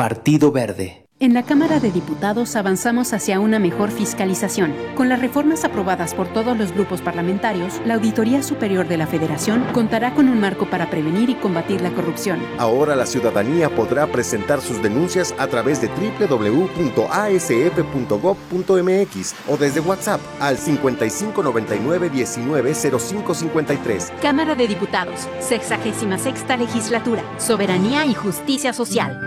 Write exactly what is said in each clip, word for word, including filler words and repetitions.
Partido Verde. En la Cámara de Diputados avanzamos hacia una mejor fiscalización. Con las reformas aprobadas por todos los grupos parlamentarios, la Auditoría Superior de la Federación contará con un marco para prevenir y combatir la corrupción. Ahora la ciudadanía podrá presentar sus denuncias a través de doble u doble u doble u punto a s f punto gob punto m x o desde WhatsApp al cincuenta y cinco noventa y nueve diecinueve cero cinco cincuenta y tres. Cámara de Diputados, sexagésima sexta Legislatura, Soberanía y Justicia Social.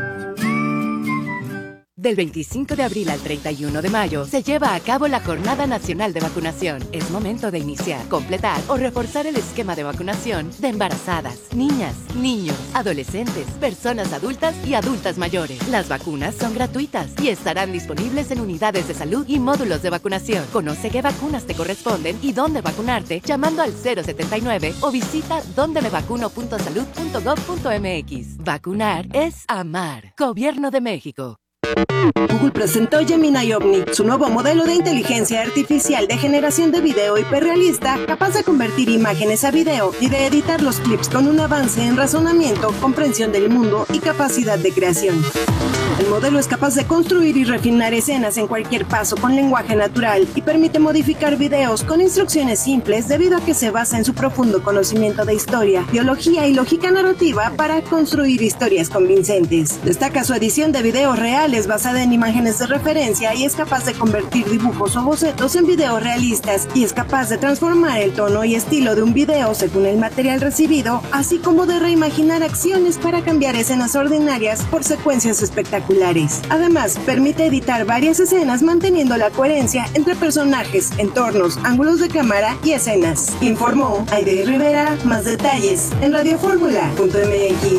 Del veinticinco de abril al treinta y uno de mayo se lleva a cabo la Jornada Nacional de Vacunación. Es momento de iniciar, completar o reforzar el esquema de vacunación de embarazadas, niñas, niños, adolescentes, personas adultas y adultas mayores. Las vacunas son gratuitas y estarán disponibles en unidades de salud y módulos de vacunación. Conoce qué vacunas te corresponden y dónde vacunarte llamando al cero setenta y nueve o visita donde me vacuno punto salud punto gob punto m x. Vacunar es amar. Gobierno de México. Google presentó Gemini Omni, su nuevo modelo de inteligencia artificial de generación de video hiperrealista, capaz de convertir imágenes a video y de editar los clips con un avance en razonamiento, comprensión del mundo y capacidad de creación. El modelo es capaz de construir y refinar escenas en cualquier paso con lenguaje natural y permite modificar videos con instrucciones simples debido a que se basa en su profundo conocimiento de historia, biología y lógica narrativa para construir historias convincentes. Destaca su edición de videos reales basada en imágenes de referencia y es capaz de convertir dibujos o bocetos en videos realistas y es capaz de transformar el tono y estilo de un video según el material recibido, así como de reimaginar acciones para cambiar escenas ordinarias por secuencias espectaculares. Además, permite editar varias escenas manteniendo la coherencia entre personajes, entornos, ángulos de cámara y escenas. Informó Aide Rivera. Más detalles en radio fórmula punto m x.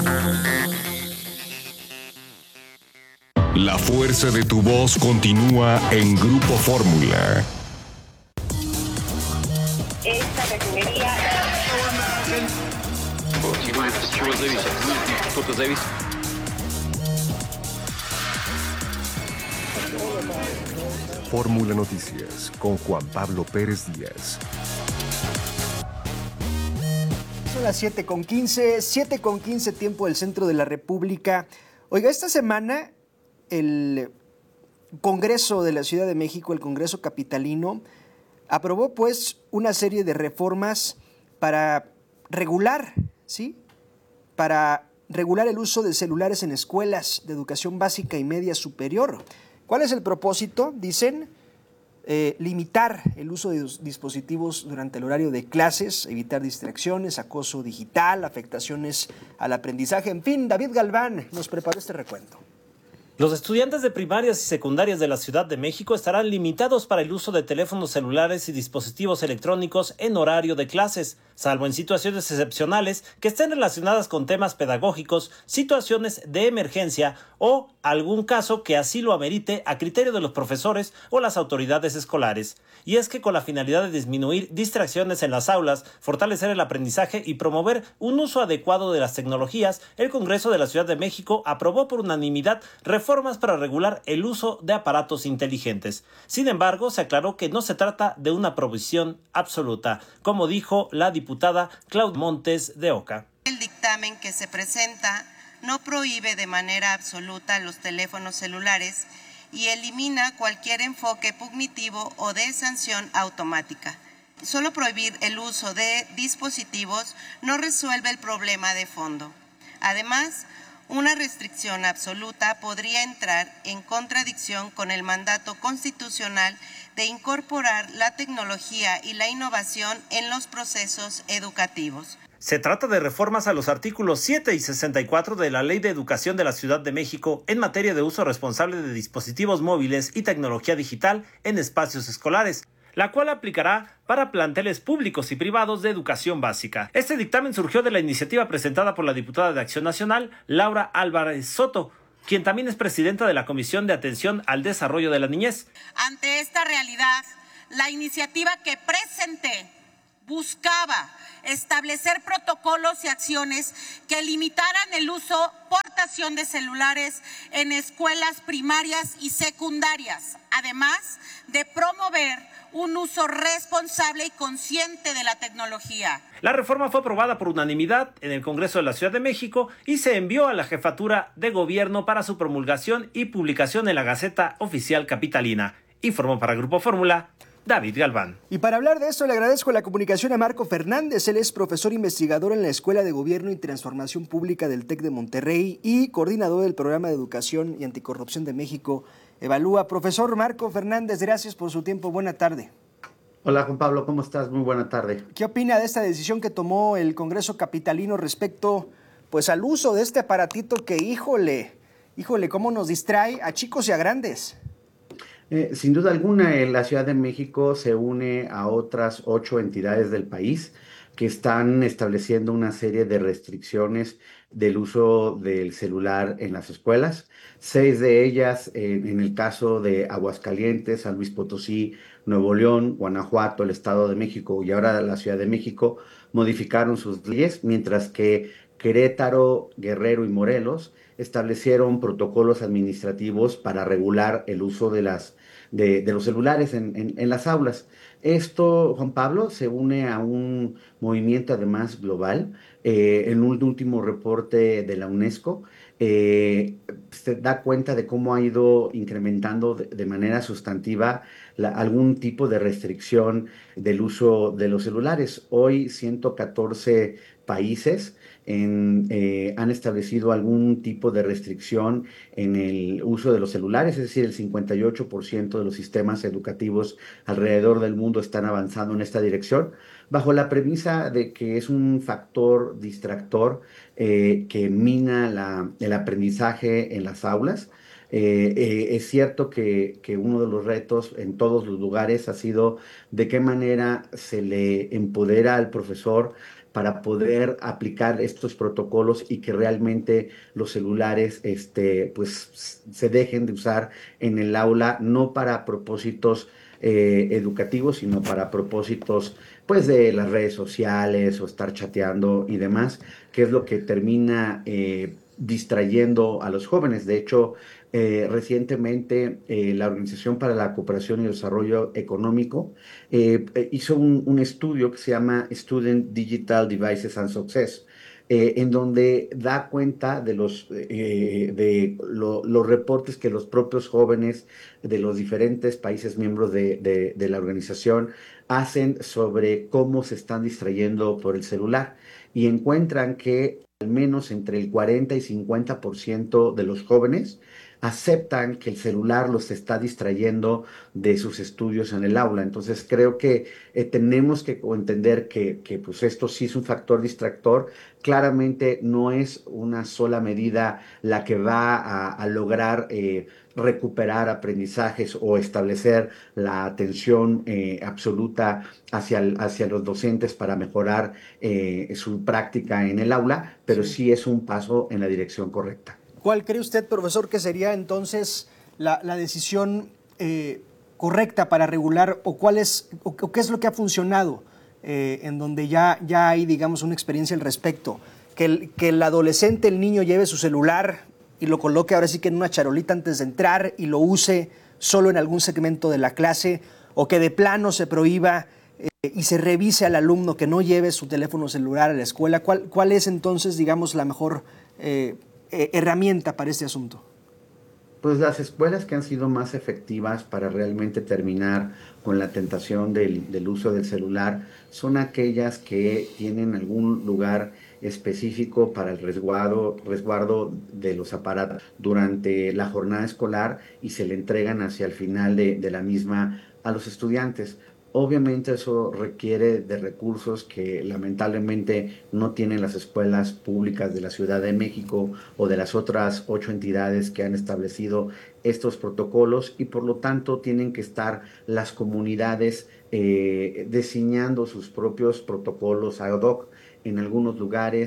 La fuerza de tu voz continúa en Grupo Fórmula. Esta refinería... Fórmula Noticias con Juan Pablo Pérez Díaz. Son las siete con quince, siete con quince tiempo del centro de la República. Oiga, esta semana el Congreso de la Ciudad de México, el Congreso Capitalino, aprobó pues una serie de reformas para regular, ¿sí? Para regular el uso de celulares en escuelas de educación básica y media superior. ¿Cuál es el propósito? Dicen, eh, limitar el uso de dispositivos durante el horario de clases, evitar distracciones, acoso digital, afectaciones al aprendizaje. En fin, David Galván nos preparó este recuento. Los estudiantes de primarias y secundarias de la Ciudad de México estarán limitados para el uso de teléfonos celulares y dispositivos electrónicos en horario de clases, salvo en situaciones excepcionales que estén relacionadas con temas pedagógicos, situaciones de emergencia o algún caso que así lo amerite a criterio de los profesores o las autoridades escolares. Y es que con la finalidad de disminuir distracciones en las aulas, fortalecer el aprendizaje y promover un uso adecuado de las tecnologías, el Congreso de la Ciudad de México aprobó por unanimidad reformas para regular el uso de aparatos inteligentes. Sin embargo, se aclaró que no se trata de una provisión absoluta, como dijo la diputada Claudia Montes de Oca. El dictamen que se presenta no prohíbe de manera absoluta los teléfonos celulares y elimina cualquier enfoque punitivo o de sanción automática. Solo prohibir el uso de dispositivos no resuelve el problema de fondo. Además, una restricción absoluta podría entrar en contradicción con el mandato constitucional de incorporar la tecnología y la innovación en los procesos educativos. Se trata de reformas a los artículos siete y sesenta y cuatro de la Ley de Educación de la Ciudad de México en materia de uso responsable de dispositivos móviles y tecnología digital en espacios escolares, la cual aplicará para planteles públicos y privados de educación básica. Este dictamen surgió de la iniciativa presentada por la diputada de Acción Nacional, Laura Álvarez Soto, quien también es presidenta de la Comisión de Atención al Desarrollo de la Niñez. Ante esta realidad, la iniciativa que presenté buscaba establecer protocolos y acciones que limitaran el uso, portación de celulares en escuelas primarias y secundarias. además de promover un uso responsable y consciente de la tecnología. La reforma fue aprobada por unanimidad en el Congreso de la Ciudad de México y se envió a la Jefatura de Gobierno para su promulgación y publicación en la Gaceta Oficial Capitalina. Informó para Grupo Fórmula, David Galván. Y para hablar de esto le agradezco la comunicación a Marco Fernández. Él es profesor investigador en la Escuela de Gobierno y Transformación Pública del TEC de Monterrey y coordinador del Programa de Educación y Anticorrupción de México, Evalúa. Profesor Marco Fernández, gracias por su tiempo. Buena tarde. Hola Juan Pablo, ¿cómo estás? Muy buena tarde. ¿Qué opina de esta decisión que tomó el Congreso capitalino respecto pues, al uso de este aparatito que, híjole, híjole, cómo nos distrae a chicos y a grandes? Eh, sin duda alguna, en la Ciudad de México se une a otras ocho entidades del país que están estableciendo una serie de restricciones del uso del celular en las escuelas. Seis de ellas, eh, en el caso de Aguascalientes, San Luis Potosí, Nuevo León, Guanajuato, el Estado de México y ahora la Ciudad de México, modificaron sus leyes, mientras que Querétaro, Guerrero y Morelos establecieron protocolos administrativos para regular el uso de, las, de, de los celulares en, en, en las aulas. Esto, Juan Pablo, se une a un movimiento además global. Eh, en un último reporte de la UNESCO, eh, se da cuenta de cómo ha ido incrementando de, de manera sustantiva la, algún tipo de restricción del uso de los celulares. Hoy ciento catorce países en, eh, han establecido algún tipo de restricción en el uso de los celulares, es decir, el cincuenta y ocho por ciento de los sistemas educativos alrededor del mundo están avanzando en esta dirección, bajo la premisa de que es un factor distractor eh, que mina la, el aprendizaje en las aulas. Eh, eh, es cierto que, que uno de los retos en todos los lugares ha sido de qué manera se le empodera al profesor para poder aplicar estos protocolos y que realmente los celulares este, pues, se dejen de usar en el aula, no para propósitos eh, educativos, sino para propósitos pues, de las redes sociales o estar chateando y demás, que es lo que termina eh, distrayendo a los jóvenes. De hecho, Eh, recientemente eh, la Organización para la Cooperación y el Desarrollo Económico eh, hizo un, un estudio que se llama Student Digital Devices and Success, eh, en donde da cuenta de los, eh, de lo, los reportes que los propios jóvenes de los diferentes países miembros de, de, de la organización hacen sobre cómo se están distrayendo por el celular, y encuentran que al menos entre el cuarenta y cincuenta por ciento de los jóvenes aceptan que el celular los está distrayendo de sus estudios en el aula. Entonces creo que eh, tenemos que entender que, que pues esto sí es un factor distractor. Claramente no es una sola medida la que va a, a lograr eh, recuperar aprendizajes o establecer la atención eh, absoluta hacia, el, hacia los docentes para mejorar eh, su práctica en el aula, pero sí. sí es un paso en la dirección correcta. ¿Cuál cree usted, profesor, que sería entonces la, la decisión eh, correcta para regular o cuál es o, o qué es lo que ha funcionado eh, en donde ya, ya hay, digamos, una experiencia al respecto? Que el, que el adolescente, el niño, lleve su celular y lo coloque ahora sí que en una charolita antes de entrar y lo use solo en algún segmento de la clase, o que de plano se prohíba eh, y se revise al alumno que no lleve su teléfono celular a la escuela. ¿Cuál, cuál es entonces, digamos, la mejor eh, herramienta para este asunto? Pues las escuelas que han sido más efectivas para realmente terminar con la tentación del, del uso del celular son aquellas que tienen algún lugar específico para el resguardo, resguardo de los aparatos durante la jornada escolar y se le entregan hacia el final de, de la misma a los estudiantes. Obviamente eso requiere de recursos que lamentablemente no tienen las escuelas públicas de la Ciudad de México o de las otras ocho entidades que han establecido estos protocolos, y por lo tanto tienen que estar las comunidades eh, diseñando sus propios protocolos ad hoc. En algunos lugares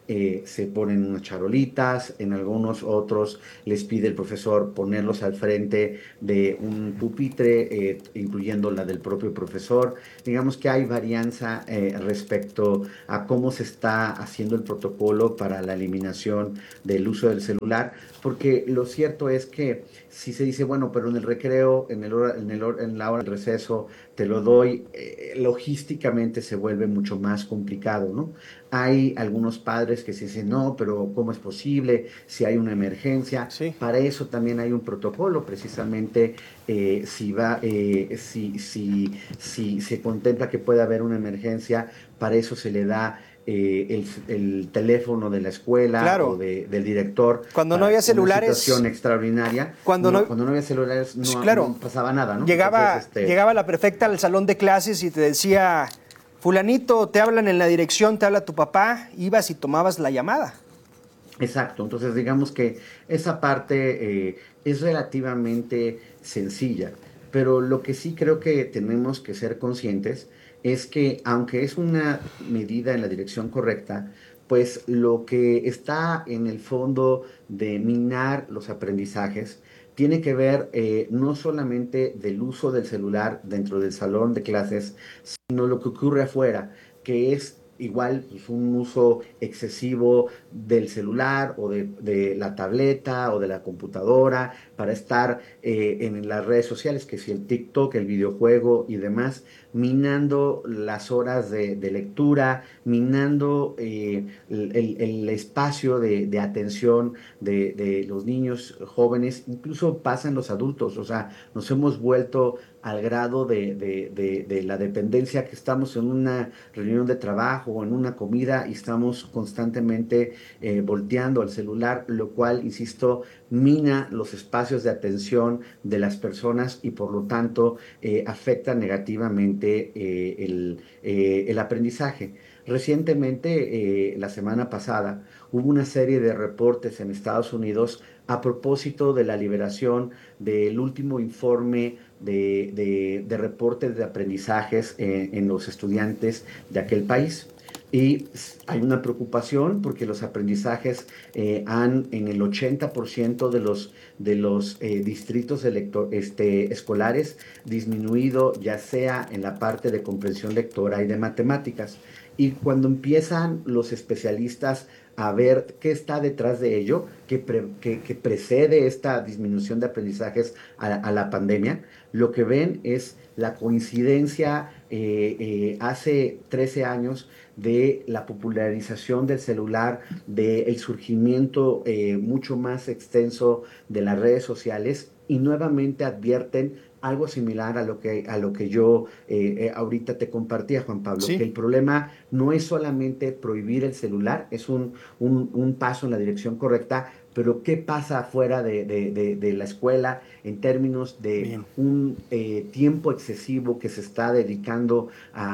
eh, se ponen unas charolitas, en algunos otros les pide el profesor ponerlos al frente de un pupitre, eh, incluyendo la del propio profesor. Digamos que hay varianza eh, respecto a cómo se está haciendo el protocolo para la eliminación del uso del celular, porque lo cierto es que si se dice, bueno, pero en el recreo, en, el hora, en, el hora, en la hora del receso, te lo doy, eh, logísticamente se vuelve mucho más complicado, ¿no? Hay algunos padres que se dicen, no, pero ¿cómo es posible si hay una emergencia? Sí. Para eso también hay un protocolo, precisamente eh, si, va, eh, si, si, si se contempla que puede haber una emergencia, para eso se le da Eh, el, el teléfono de la escuela, claro, o de, del director. Cuando no había celulares. Una situación extraordinaria. Cuando no, no, cuando no había celulares no, claro, no pasaba nada, ¿no? Llegaba, Entonces, este... llegaba la prefecta al salón de clases y te decía, fulanito, te hablan en la dirección, te habla tu papá, ibas y tomabas la llamada. Exacto, entonces digamos que esa parte eh, es relativamente sencilla, pero lo que sí creo que tenemos que ser conscientes es que aunque es una medida en la dirección correcta, pues lo que está en el fondo de minar los aprendizajes tiene que ver eh, no solamente del uso del celular dentro del salón de clases, sino lo que ocurre afuera, que es igual pues, un uso excesivo del celular o de, de la tableta o de la computadora para estar eh, en las redes sociales, que si el TikTok, el videojuego y demás, minando las horas de, de lectura, minando eh, el, el espacio de, de atención de, de los niños jóvenes, incluso pasan los adultos, o sea, nos hemos vuelto al grado de, de, de, de la dependencia que estamos en una reunión de trabajo o en una comida y estamos constantemente eh, volteando al celular, lo cual, insisto, mina los espacios de atención de las personas y por lo tanto eh, afecta negativamente eh, el, eh, el aprendizaje. Recientemente, eh, la semana pasada, hubo una serie de reportes en Estados Unidos a propósito de la liberación del último informe de, de, de reportes de aprendizajes en, en los estudiantes de aquel país. Y hay una preocupación porque los aprendizajes eh, han, en el ochenta por ciento de los, de los eh, distritos elector, este, escolares, disminuido, ya sea en la parte de comprensión lectora y de matemáticas. Y cuando empiezan los especialistas a ver qué está detrás de ello, que, pre, que, que precede esta disminución de aprendizajes a, a la pandemia, lo que ven es la coincidencia eh, eh, hace trece años de la popularización del celular, del surgimiento eh, mucho más extenso de las redes sociales, y nuevamente advierten algo similar a lo que, a lo que yo eh, eh, ahorita te compartía, Juan Pablo, ¿sí? Que el problema no es solamente prohibir el celular, es un, un, un paso en la dirección correcta, pero ¿qué pasa afuera de, de, de, de la escuela en términos de Bien. un eh, tiempo excesivo que se está dedicando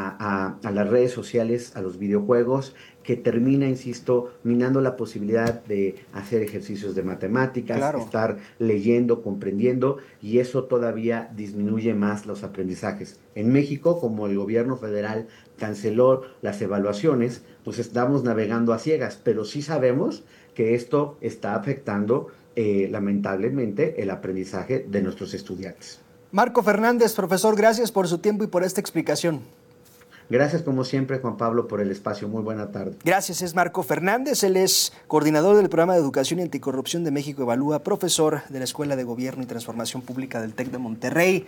a, a, a las redes sociales, a los videojuegos, que termina, insisto, minando la posibilidad de hacer ejercicios de matemáticas, claro. estar leyendo, comprendiendo, y eso todavía disminuye más los aprendizajes. En México, como el gobierno federal canceló las evaluaciones, pues estamos navegando a ciegas, pero sí sabemos que esto está afectando eh, lamentablemente el aprendizaje de nuestros estudiantes. Marco Fernández, profesor, gracias por su tiempo y por esta explicación. Gracias como siempre, Juan Pablo, por el espacio. Muy buena tarde. Gracias, es Marco Fernández, él es coordinador del Programa de Educación y Anticorrupción de México Evalúa, profesor de la Escuela de Gobierno y Transformación Pública del TEC de Monterrey.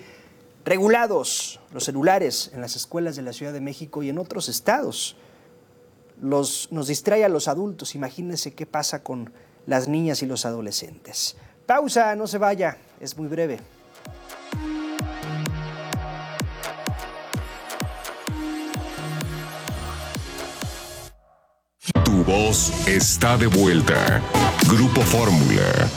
Regulados los celulares en las escuelas de la Ciudad de México y en otros estados. Los, nos distrae a los adultos, imagínense qué pasa con las niñas y los adolescentes. Pausa, no se vaya, es muy breve. Tu voz está de vuelta. Grupo Fórmula.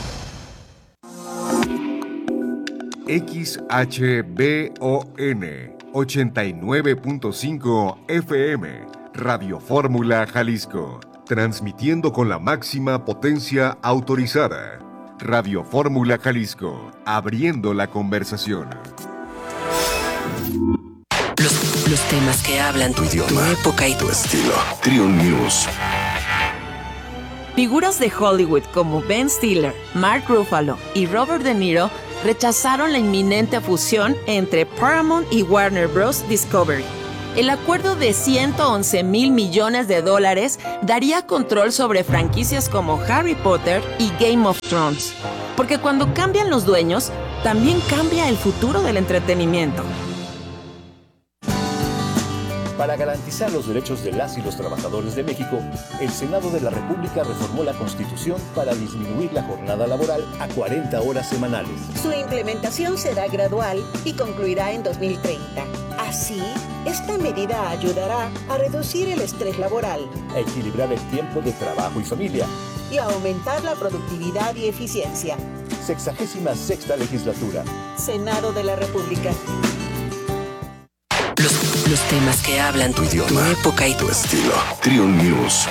X H B O N ochenta y nueve punto cinco F M, Radio Fórmula Jalisco, transmitiendo con la máxima potencia autorizada. Radio Fórmula Jalisco, abriendo la conversación. Los, los temas que hablan tu idioma, tu época y tu estilo. Triun News. Figuras de Hollywood como Ben Stiller, Mark Ruffalo y Robert De Niro rechazaron la inminente fusión entre Paramount y Warner Bros. Discovery. El acuerdo de ciento once mil millones de dólares daría control sobre franquicias como Harry Potter y Game of Thrones. Porque cuando cambian los dueños, también cambia el futuro del entretenimiento. Para garantizar los derechos de las y los trabajadores de México, el Senado de la República reformó la Constitución para disminuir la jornada laboral a cuarenta horas semanales. Su implementación será gradual y concluirá en dos mil treinta. Así, esta medida ayudará a reducir el estrés laboral, a equilibrar el tiempo de trabajo y familia y a aumentar la productividad y eficiencia. Sexagésima sexta legislatura. Senado de la República. Los, los temas que hablan tu idioma, tu época y tu estilo. Triun News.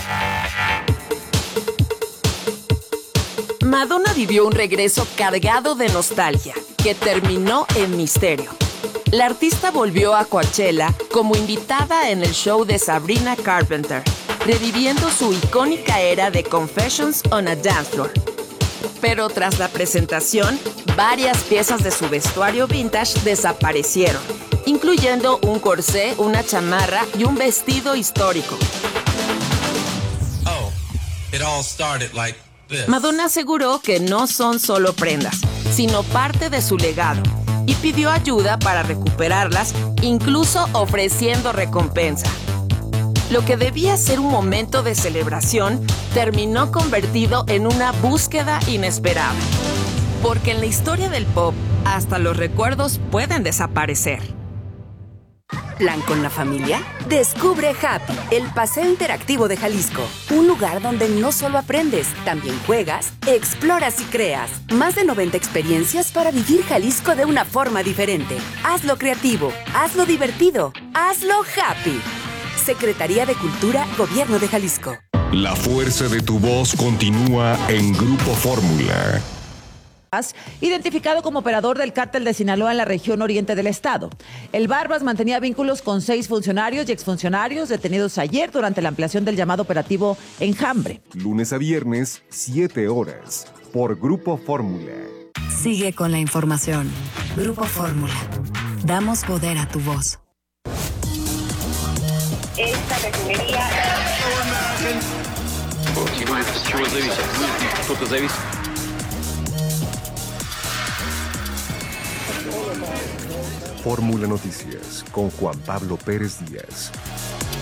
Madonna vivió un regreso cargado de nostalgia, que terminó en misterio. La artista volvió a Coachella como invitada en el show de Sabrina Carpenter, reviviendo su icónica era de Confessions on a Dance Floor. Pero tras la presentación, varias piezas de su vestuario vintage desaparecieron, incluyendo un corsé, una chamarra y un vestido histórico. Oh, it all started like this. Madonna aseguró que no son solo prendas, sino parte de su legado, y pidió ayuda para recuperarlas, incluso ofreciendo recompensa. Lo que debía ser un momento de celebración terminó convertido en una búsqueda inesperada. Porque en la historia del pop, hasta los recuerdos pueden desaparecer. ¿Plan con la familia? Descubre Happy, el paseo interactivo de Jalisco. Un lugar donde no solo aprendes, también juegas, exploras y creas. Más de noventa experiencias para vivir Jalisco de una forma diferente. Hazlo creativo, hazlo divertido, hazlo happy. Secretaría de Cultura, Gobierno de Jalisco. La fuerza de tu voz continúa en Grupo Fórmula. Identificado como operador del cártel de Sinaloa en la región oriente del estado. El Barbas mantenía vínculos con seis funcionarios y exfuncionarios detenidos ayer durante la ampliación del llamado operativo Enjambre. Lunes a viernes, siete horas, por Grupo Fórmula. Sigue con la información. Grupo Fórmula. Damos poder a tu voz. Esta refinería... Fórmula Noticias con Juan Pablo Pérez Díaz.